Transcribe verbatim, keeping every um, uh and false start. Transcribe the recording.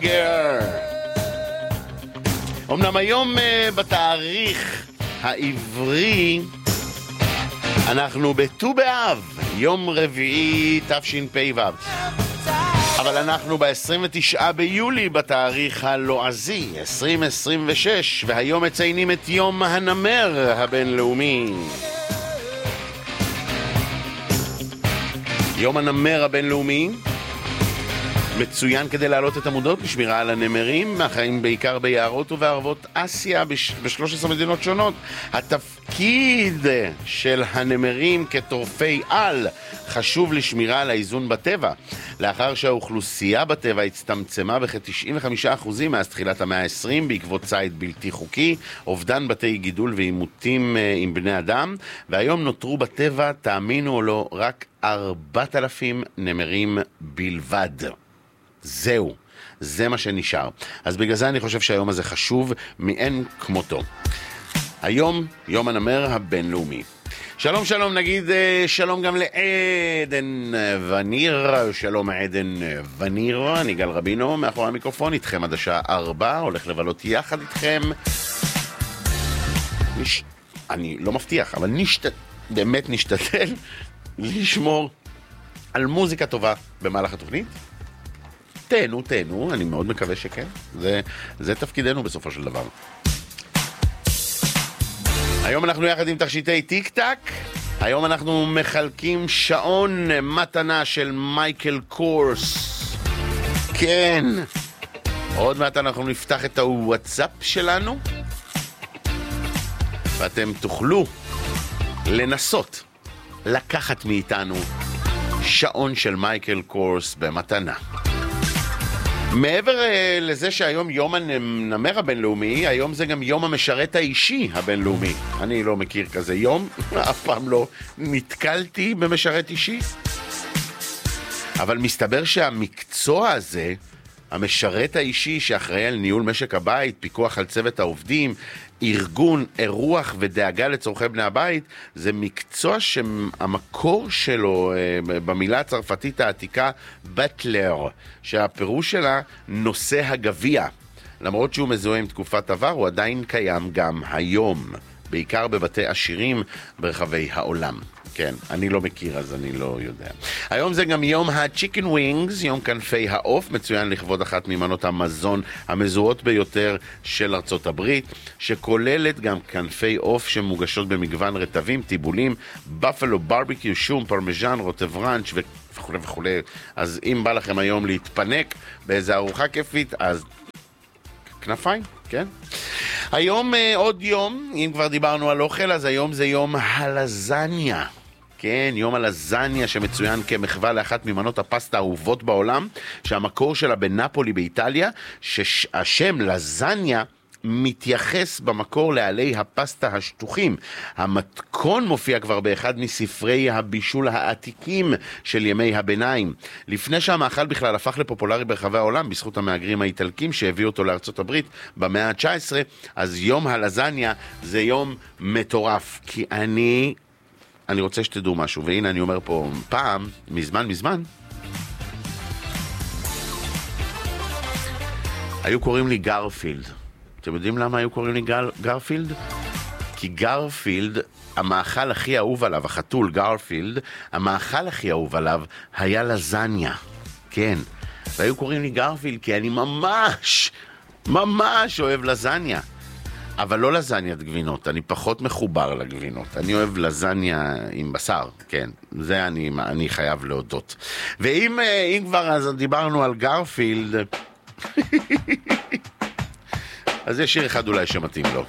אמנם היום בתאריך העברי אנחנו בט"ו באב, יום רביעי תשפ"ו, אבל אנחנו ב-עשרים ותשעה ביולי בתאריך הלועזי עשרים עשרים ושש, והיום מציינים את יום הנמר הבינלאומי. יום הנמר הבינלאומי מצוין כדי להעלות את המודעות לשמירה על הנמרים החיים בעיקר ביערות ובערבות אסיה ב-שלוש עשרה מדינות שונות. התפקיד של הנמרים כטורפי על חשוב לשמירה על האיזון בטבע, לאחר שהאוכלוסייה בטבע הצטמצמה בכ-תשעים וחמישה אחוז מאז תחילת המאה ה-עשרים בעקבות ציד בלתי חוקי, אובדן בתי גידול ועימותים עם בני אדם, והיום נותרו בטבע, תאמינו או לא, רק ארבעת אלפים נמרים בלבד. זהו, זה מה שנשאר. אז בגלל זה אני חושב שהיום הזה חשוב מאין כמותו. היום יום הנמר הבינלאומי. שלום שלום, נגיד שלום גם לעדן וניר. שלום עדן וניר, אני גל רבינו מאחורי המיקרופון, איתכם עד השעה ארבע, הולך לבלות יחד איתכם. נש... אני לא מבטיח, אבל נשת... באמת נשתתל לשמור על מוזיקה טובה במהלך התוכנית. תהנו, תהנו, אני מאוד מקווה שכן. זה, זה תפקידנו בסופו של דבר. היום אנחנו יחד עם תכשיטי טיק טק. היום אנחנו מחלקים שעון מתנה של מייקל קורס. כן. עוד מעט אנחנו נפתח את הוואטסאפ שלנו, ואתם תוכלו לנסות לקחת מאיתנו שעון של מייקל קורס במתנה. מעבר uh, לזה שהיום יום הנמר הבינלאומי, היום זה גם יום המשרת האישי הבינלאומי. אני לא מכיר כזה יום, אף פעם לא נתקלתי במשרת אישי. אבל מסתבר שהמקצוע הזה, המשרת האישי שאחראי על ניהול משק הבית, פיקוח על צוות העובדים, ארגון, אירוח ודאגה לצורכי בני הבית, זה מקצוע שהמקור שלו במילה הצרפתית העתיקה בטלר, שהפירוש שלה נושא הגביע. למרות שהוא מזוהה עם תקופת עבר, הוא עדיין קיים גם היום, בעיקר בבתי עשירים ברחבי העולם. כן, אני לא מכיר, אז אני לא יודע. היום זה גם יום ה-Chicken Wings, יום כנפי העוף, מצוין לכבוד אחת ממנות המזון המזוהות ביותר של ארצות הברית, שכוללת גם כנפי עוף שמוגשות במגוון רטבים, טיבולים, בפלו, ברביקיו, שום, פרמיז'ן, רוטב ראנץ' וכו' וכו'. אז אם בא לכם היום להתפנק באיזו ארוחה כיפית, אז כנפיים, כן? היום עוד יום, אם כבר דיברנו על אוכל, אז היום זה יום הלזניה. כן, יום הלזניה שמצוין כמחווה לאחת ממנות הפסטה האהובות בעולם, שהמקור שלה בנפולי באיטליה, שהשם לזניה מתייחס במקור לעלי הפסטה השטוחים. המתכון מופיע כבר באחד מספרי הבישול העתיקים של ימי הביניים. לפני שהמאכל בכלל הפך לפופולרי ברחבי העולם, בזכות המהגרים האיטלקים שהביאו אותו לארצות הברית במאה ה-תשע עשרה, אז יום הלזניה זה יום מטורף. כי אני, אני רוצה שתדעו משהו, והנה אני אומר פה פעם, מזמן מזמן, היו קוראים לי גרפילד. אתם יודעים למה היו קוראים לי גר, גרפילד? כי גרפילד, המאכל הכי אהוב עליו, החתול גרפילד, המאכל הכי אהוב עליו היה לזניה. כן. והיו קוראים לי גרפילד כי אני ממש, ממש אוהב לזניה. אבל לא לזניית גבינות, אני פחות מחובר לגבינות. אני אוהב לזניה עם בשר, כן. זה אני, אני חייב להודות. ואם אם כבר אז דיברנו על גרפילד, אז יש שיר אחד אולי שמתאים לו.